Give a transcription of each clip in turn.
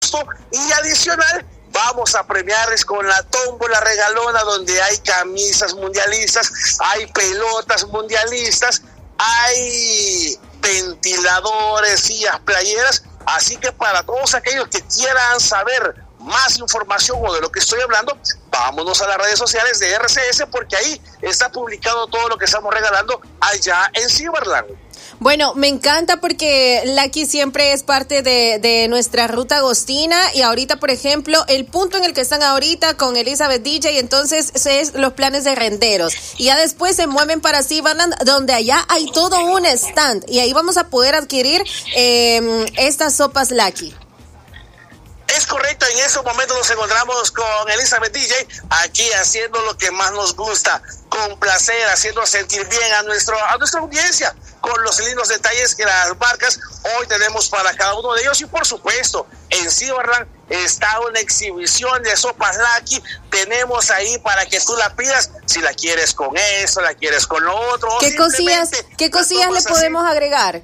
gusto, y adicional vamos a premiarles con la tómbola regalona, donde hay camisas mundialistas, hay pelotas mundialistas, hay ventiladores, sillas, playeras. Así que para todos aquellos que quieran saber más información o de lo que estoy hablando, vámonos a las redes sociales de RCS, porque ahí está publicado todo lo que estamos regalando allá en Ciberland. Bueno, me encanta porque Lucky siempre es parte de nuestra ruta agostina, y ahorita, por ejemplo, el punto en el que están ahorita con Elizabeth DJ, entonces es los planes de renderos, y ya después se mueven para Ciberland, donde allá hay todo un stand, y ahí vamos a poder adquirir estas sopas Lucky. Es correcto, en estos momentos nos encontramos con Elizabeth DJ, aquí haciendo lo que más nos gusta, con placer, haciendo sentir bien a nuestra audiencia, con los lindos detalles que las marcas hoy tenemos para cada uno de ellos. Y por supuesto, en Ciberland está una exhibición de sopas Lucky. Tenemos ahí para que tú la pidas, si la quieres con eso, la quieres con lo otro. ¿Qué cosillas le podemos agregar?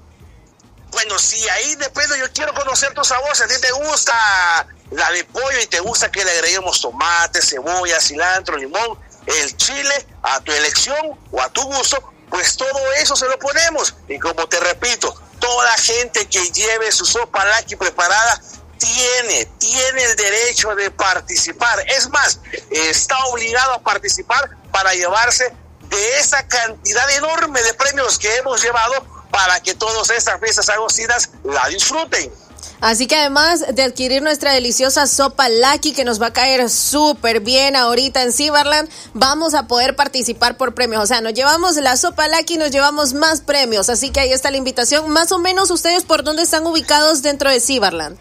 Bueno, sí, ahí depende. Yo quiero conocer tu sabor. Si a ti te gusta la de pollo y te gusta que le agreguemos tomate, cebolla, cilantro, limón, el chile, a tu elección o a tu gusto, pues todo eso se lo ponemos. Y como te repito, toda gente que lleve su sopa Lucky preparada tiene el derecho de participar. Es más, está obligado a participar para llevarse de esa cantidad enorme de premios que hemos llevado, para que todas estas fiestas agostinas la disfruten. Así que además de adquirir nuestra deliciosa sopa Lucky, que nos va a caer súper bien ahorita en Ciberland, vamos a poder participar por premios. O sea, nos llevamos la sopa Lucky, nos llevamos más premios. Así que ahí está la invitación. Más o menos, ¿ustedes por dónde están ubicados dentro de Ciberland?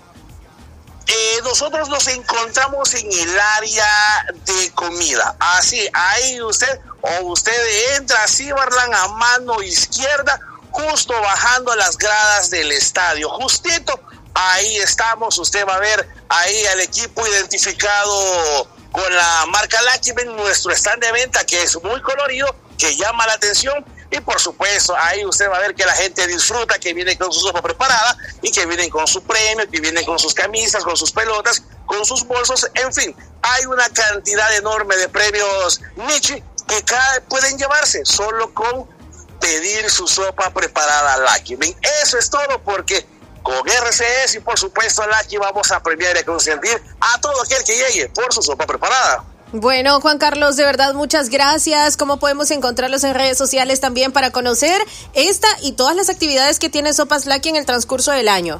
Nosotros nos encontramos en el área de comida. Así, ahí usted entra a Ciberland a mano izquierda, justo bajando las gradas del estadio, justito, ahí estamos. Usted va a ver ahí al equipo identificado con la marca Lucky, ven nuestro stand de venta, que es muy colorido, que llama la atención, y por supuesto, ahí usted va a ver que la gente disfruta, que viene con su sopa preparada, y que vienen con su premio, que vienen con sus camisas, con sus pelotas, con sus bolsos, en fin, hay una cantidad enorme de premios Michi que pueden llevarse solo con pedir su sopa preparada Lucky. Eso es todo, porque con RCS y por supuesto Lucky vamos a premiar y a consentir a todo aquel que llegue por su sopa preparada. Bueno, Juan Carlos, de verdad, muchas gracias. ¿Cómo podemos encontrarlos en redes sociales también para conocer esta y todas las actividades que tiene Sopas Lucky en el transcurso del año?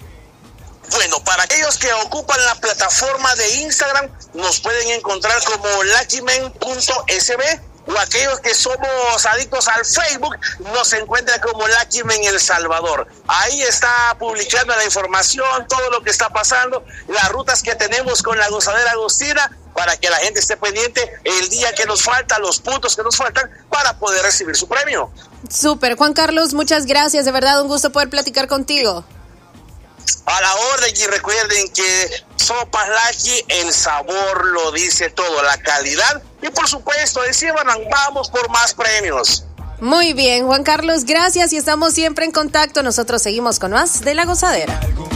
Bueno, para aquellos que ocupan la plataforma de Instagram, nos pueden encontrar como luckymen.sb, o aquellos que somos adictos al Facebook, nos encuentran como Lucky Men El Salvador. Ahí está publicando la información, todo lo que está pasando, las rutas que tenemos con la gozadera agostina, para que la gente esté pendiente el día que nos falta, los puntos que nos faltan para poder recibir su premio. Súper, Juan Carlos, muchas gracias, de verdad un gusto poder platicar contigo. A la orden, y recuerden que Sopas Lucky, el sabor lo dice todo, la calidad, y por supuesto, vamos por más premios. Muy bien, Juan Carlos, gracias, y estamos siempre en contacto. Nosotros seguimos con más de La Gozadera.